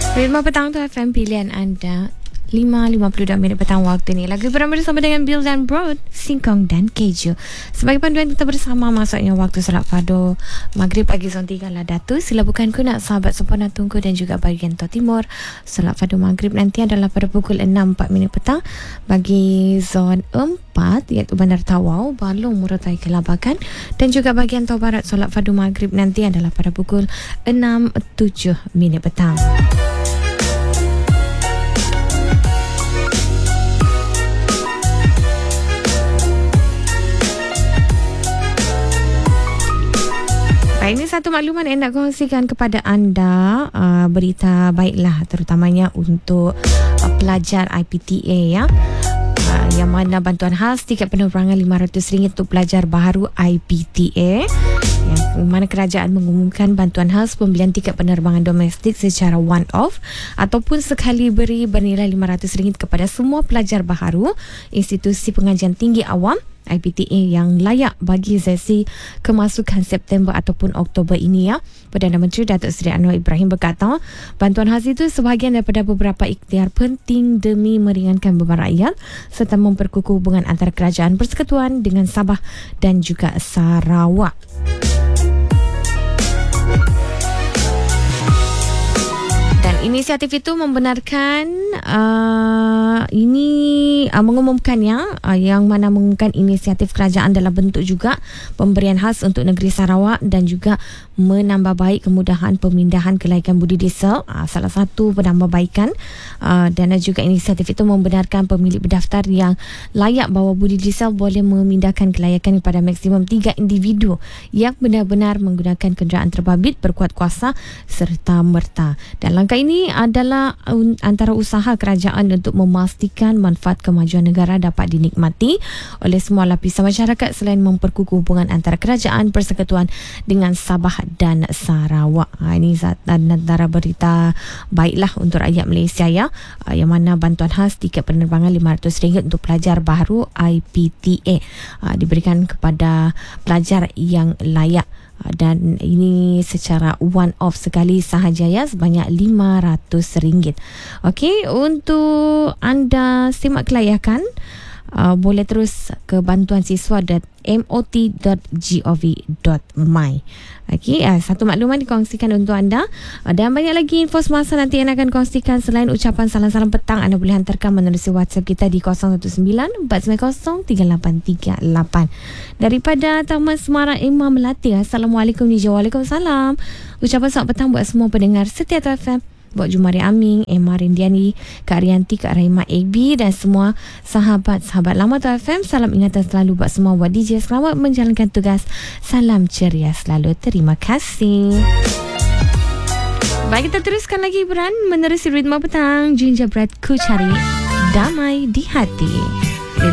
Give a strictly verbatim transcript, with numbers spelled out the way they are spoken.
Ritma Petang tu F M pilihan anda. lima lima puluh dua minit petang waktu ni. Lagu bersama dengan Bill dan Broad, Singkong dan Keju. Sebagai panduan kita bersama masuknya waktu solat fardu maghrib pagi zon tiga lah Datu. Sila bukan ku nak sahabat sempurna Tungku dan juga bahagian Tua Timur. Solat fardu maghrib nanti adalah pada pukul enam empat minit petang bagi zon empat iaitu Bandar Tawau, Balong, Morotai, Kelabakan, dan juga bahagian Tua Barat. Solat fardu maghrib nanti adalah pada pukul enam tujuh minit petang. Ini satu makluman yang nak kongsikan kepada anda, uh, berita baiklah terutamanya untuk uh, pelajar I P T A ya. Uh, yang mana bantuan khas tiket penerbangan lima ratus ringgit untuk pelajar baharu I P T A. Yang mana kerajaan mengumumkan bantuan khas pembelian tiket penerbangan domestik secara one off ataupun sekali beri bernilai lima ratus ringgit kepada semua pelajar baharu institusi pengajian tinggi awam I P T A yang layak bagi sesi kemasukan September ataupun Oktober ini ya. Perdana Menteri Datuk Seri Anwar Ibrahim berkata, bantuan khas itu sebahagian daripada beberapa ikhtiar penting demi meringankan beban rakyat serta memperkukuh hubungan antara Kerajaan Persekutuan dengan Sabah dan juga Sarawak. Inisiatif itu membenarkan uh, ini uh, mengumumkannya uh, yang mana mengumumkan inisiatif kerajaan dalam bentuk juga pemberian khas untuk negeri Sarawak dan juga menambah baik kemudahan pemindahan kelaikan budi diesel, uh, salah satu penambahbaikan uh, dan juga inisiatif itu membenarkan pemilik berdaftar yang layak bawa budi diesel boleh memindahkan kelayakan kepada maksimum tiga individu yang benar-benar menggunakan kenderaan terbabit berkuat kuasa serta merta. Dan langkah ini Ini adalah antara usaha kerajaan untuk memastikan manfaat kemajuan negara dapat dinikmati oleh semua lapisan masyarakat selain memperkukuh hubungan antara Kerajaan Persekutuan dengan Sabah dan Sarawak. Ha, ini antara berita baiklah untuk rakyat Malaysia ya, yang mana bantuan khas tiket penerbangan lima ratus ringgit untuk pelajar baharu I P T A ha, diberikan kepada pelajar yang layak. Dan ini secara one off sekali sahaja ya, sebanyak lima ratus ringgit. Okey, untuk anda simak kelayakan uh, boleh terus ke bantuan siswa dot m o t dot gov dot my. Okey, uh, satu makluman dikongsikan untuk anda uh, dan banyak lagi info semasa nanti yang akan kongsikan. Selain ucapan salam-salam petang, anda boleh hantarkan menerusi WhatsApp kita di kosong satu sembilan empat sembilan kosong tiga lapan tiga lapan. Daripada Taman Semarang Imam Melati, Assalamualaikum Nija. Waalaikumsalam. Ucapan selamat petang buat semua pendengar setia F M, buat Jumari Aming, Emma Rindiani, Kak Rianti, Kak Rahimah A B dan semua sahabat-sahabat lama Tua F M. Salam ingatan selalu buat semua buat D J. Selamat menjalankan tugas. Salam ceria selalu. Terima kasih. Baik, kita teruskan lagi hiburan menerusi Ritma Petang. Gingerbread Ku Cari Damai di Hati.